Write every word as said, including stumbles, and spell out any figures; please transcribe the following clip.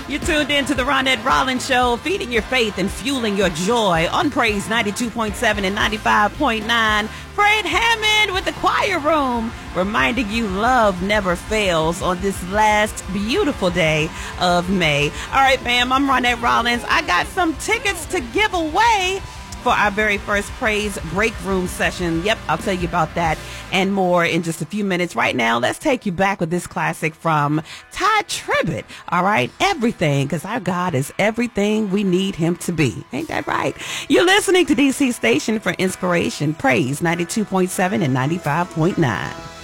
You're tuned in to the Ronette Rollins Show, feeding your faith and fueling your joy on Praise ninety-two point seven and ninety-five point nine. Fred Hammond with the Choir Room, reminding you love never fails on this last beautiful day of May. All right, fam, I'm Ronette Rollins. I got some tickets to give away for our very first Praise Break Room session. Yep, I'll tell you about that and more in just a few minutes. Right now, let's take you back with this classic from Tye Tribbett. All right, everything, because our God is everything we need him to be. Ain't that right? You're listening to D C Station for Inspiration, Praise ninety-two point seven and ninety-five point nine.